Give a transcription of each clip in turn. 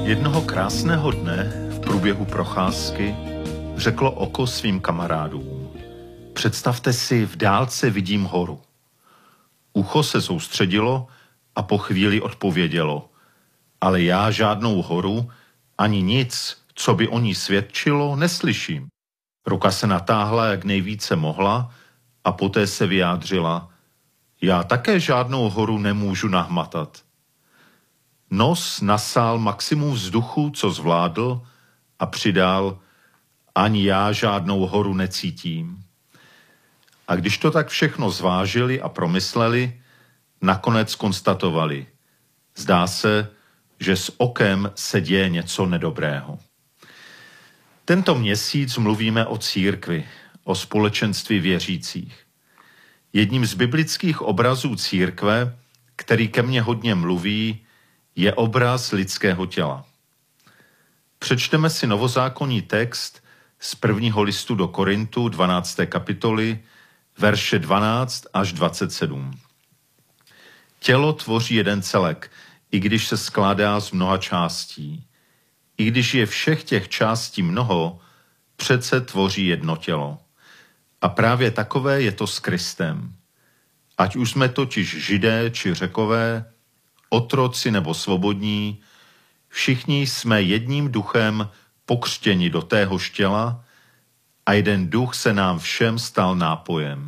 Jednoho krásného dne v průběhu procházky řeklo oko svým kamarádům: představte si, v dálce vidím horu. Ucho se soustředilo a po chvíli odpovědělo: ale já žádnou horu ani nic, co by o ní svědčilo, neslyším. Ruka se natáhla, jak nejvíce mohla, a poté se vyjádřila: já také žádnou horu nemůžu nahmatat. Nos nasál maximum vzduchu, co zvládl, a přidal: ani já žádnou horu necítím. A když to tak všechno zvážili a promysleli, nakonec konstatovali: zdá se, že s okem se děje něco nedobrého. Tento měsíc mluvíme o církvi, o společenství věřících. Jedním z biblických obrazů církve, který ke mně hodně mluví, je obraz lidského těla. Přečteme si novozákonní text z 1. listu do Korintu, 12. kapitoly, verše 12 až 27. Tělo tvoří jeden celek, i když se skládá z mnoha částí. I když je všech těch částí mnoho, přece tvoří jedno tělo. A právě takové je to s Kristem. Ať už jsme totiž Židé či Řekové, otroci nebo svobodní, všichni jsme jedním duchem pokřtěni do téhož těla a jeden duch se nám všem stal nápojem.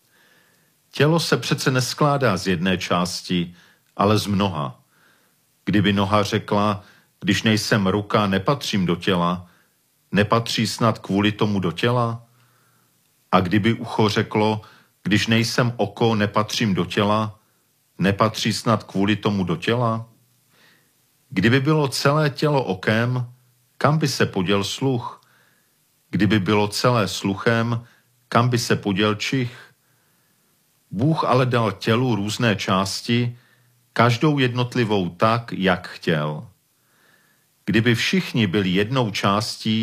Tělo se přece neskládá z jedné části, ale z mnoha. Kdyby noha řekla: když nejsem ruka, nepatřím do těla, nepatří snad kvůli tomu do těla? A kdyby ucho řeklo: když nejsem oko, nepatřím do těla, nepatří snad kvůli tomu do těla? Kdyby bylo celé tělo okem, kam by se poděl sluch? Kdyby bylo celé sluchem, kam by se poděl čich? Bůh ale dal tělu různé části, každou jednotlivou tak, jak chtěl. Kdyby všichni byli jednou částí,